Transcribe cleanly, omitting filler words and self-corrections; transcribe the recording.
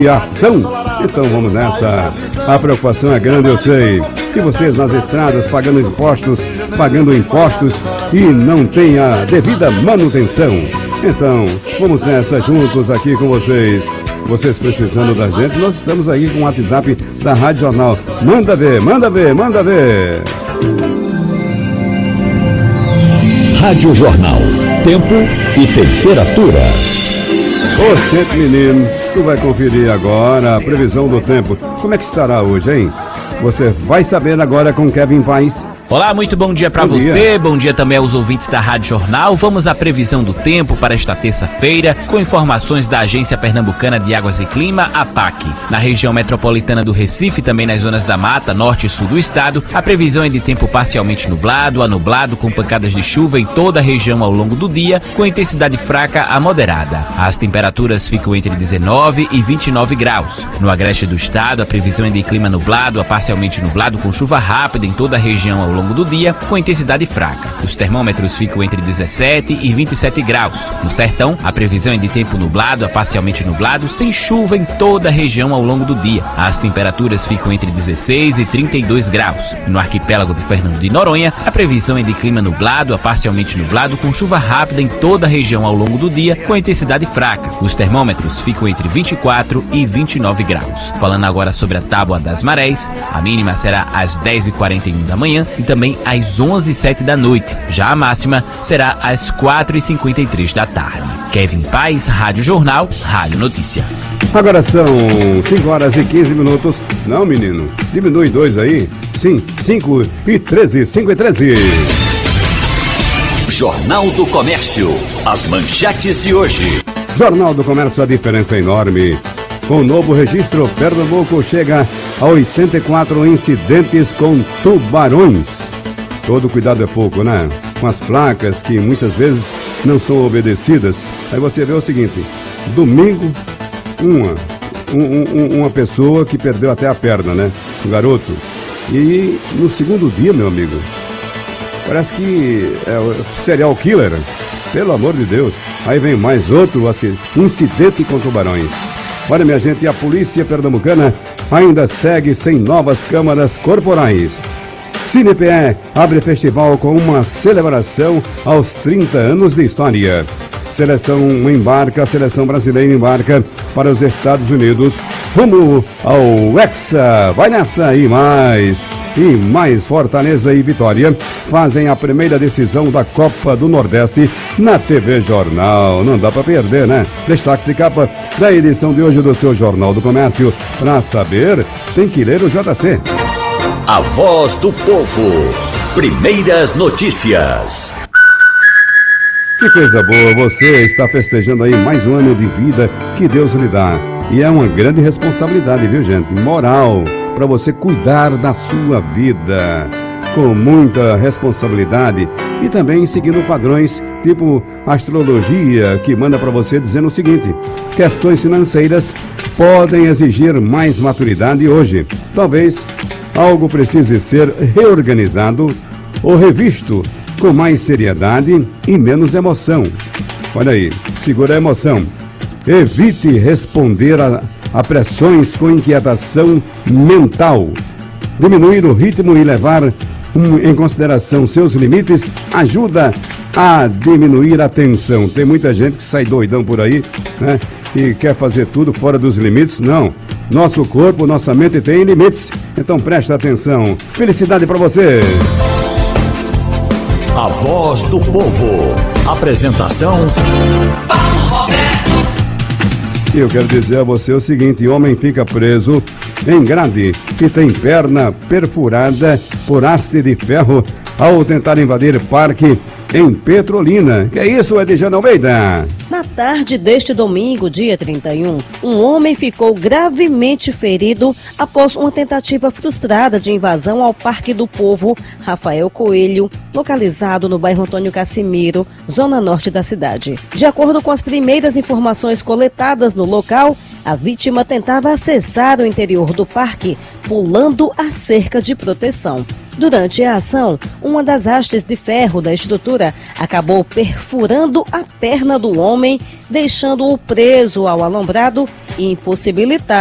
Ação. Então vamos nessa. A preocupação é grande, eu sei. E vocês nas estradas pagando impostos e não tem a devida manutenção. Então vamos nessa juntos aqui com vocês. Vocês precisando da gente, nós estamos aí com o WhatsApp da Rádio Jornal. Manda ver, manda ver, manda ver. Rádio Jornal. Tempo e temperatura. Ô, menino, tu vai conferir agora a previsão do tempo. Como é que estará hoje, hein? Você vai saber agora com Kevin Paz. Olá, muito bom dia para você, bom dia também aos ouvintes da Rádio Jornal. Vamos à previsão do tempo para esta terça-feira, com informações da Agência Pernambucana de Águas e Clima, APAC. Na região metropolitana do Recife, também nas zonas da Mata, norte e sul do estado, a previsão é de tempo parcialmente nublado a nublado, com pancadas de chuva em toda a região ao longo do dia, com intensidade fraca a moderada. As temperaturas ficam entre 19 e 29 graus. No agreste do estado, a previsão é de clima nublado a parcialmente nublado, com chuva rápida em toda a região ao longo do dia, com intensidade fraca. Os termômetros ficam entre 17 e 27 graus. No sertão, a previsão é de tempo nublado a parcialmente nublado, sem chuva em toda a região ao longo do dia. As temperaturas ficam entre 16 e 32 graus. No arquipélago de Fernando de Noronha, a previsão é de clima nublado a parcialmente nublado, com chuva rápida em toda a região ao longo do dia, com intensidade fraca. Os termômetros ficam entre 24 e 29 graus. Falando agora sobre a tábua das marés, a mínima será às 10h41 da manhã e também às 11h07 da noite. Já a máxima será às 4h53 da tarde. Kevin Paz, Rádio Jornal, Rádio Notícia. Agora são 5h15. Não, menino, diminui 2 aí. Sim, 5h13, 5h13. Jornal do Comércio. As manchetes de hoje. Jornal do Comércio, a diferença é enorme. Com o novo registro, Pernambuco chega a 84 incidentes com tubarões. Todo cuidado é pouco, né? Com as placas que muitas vezes não são obedecidas. Aí você vê o seguinte: domingo, uma pessoa que perdeu até a perna, né? Um garoto. E no segundo dia, meu amigo, parece que é o serial killer. Pelo amor de Deus. Aí vem mais outro incidente com tubarões. Olha, minha gente, a polícia pernambucana ainda segue sem novas câmaras corporais. CinePE abre festival com uma celebração aos 30 anos de história. Seleção brasileira embarca para os Estados Unidos, rumo ao Hexa. Vai nessa e mais Fortaleza e Vitória fazem a primeira decisão da Copa do Nordeste na TV Jornal. Não dá para perder, né? Destaque de capa da edição de hoje do seu Jornal do Comércio. Para saber, tem que ler o JC. A voz do povo. Primeiras notícias. Que coisa boa, você está festejando aí mais um ano de vida que Deus lhe dá. E é uma grande responsabilidade, viu, gente? Moral, para você cuidar da sua vida com muita responsabilidade e também seguindo padrões tipo astrologia, que manda para você dizendo o seguinte: questões financeiras podem exigir mais maturidade hoje. Talvez algo precise ser reorganizado ou revisto com mais seriedade e menos emoção. Olha aí, segura a emoção. Evite responder a pressões com inquietação mental. Diminuir o ritmo e levar em consideração seus limites ajuda a diminuir a tensão. Tem muita gente que sai doidão por aí, né? E quer fazer tudo fora dos limites. Não. Nosso corpo, nossa mente tem limites. Então presta atenção. Felicidade para você. A voz do povo. Apresentação: Paulo Roberto. Eu quero dizer a você o seguinte: homem fica preso em grade e tem perna perfurada por haste de ferro ao tentar invadir parque em Petrolina. Que é isso, Edjane Almeida? Na tarde deste domingo, dia 31, um homem ficou gravemente ferido após uma tentativa frustrada de invasão ao Parque do Povo Rafael Coelho, localizado no bairro Antônio Cassimiro, zona norte da cidade. De acordo com as primeiras informações coletadas no local, a vítima tentava acessar o interior do parque, pulando a cerca de proteção. Durante a ação, uma das hastes de ferro da estrutura acabou perfurando a perna do homem, deixando-o preso ao alambrado e impossibilitado